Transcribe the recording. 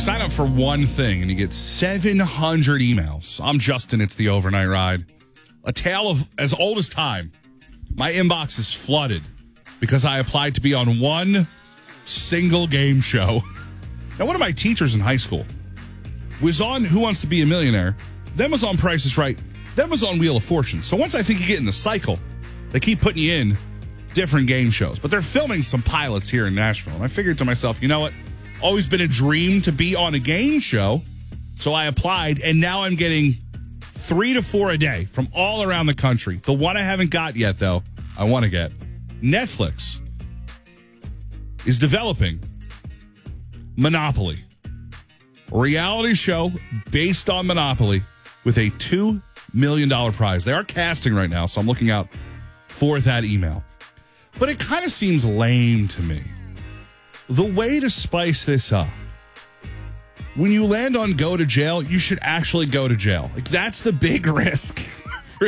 Sign up for one thing and you get 700 emails. I'm Justin. It's the Overnight Ride. A tale of as old as time. My inbox is flooded because I applied to be on one single game show. Now, one of my teachers in high school was on Who Wants to Be a Millionaire, then was on Price is Right, then was on Wheel of Fortune. So once I think you get in the cycle, they keep putting you in different game shows. But they're filming some pilots here in Nashville. And I figured to myself, you know what? Always been a dream to be on a game show. So I applied, and now I'm getting 3 to 4 a day from all around the country. The one I haven't got yet, though, I want to get. Netflix is developing Monopoly, a reality show based on Monopoly with a $2 million prize. They are casting right now, so I'm looking out for that email. But it kind of seems lame to me. The way to spice this up, when you land on go to jail, you should actually go to jail. Like, that's the big risk.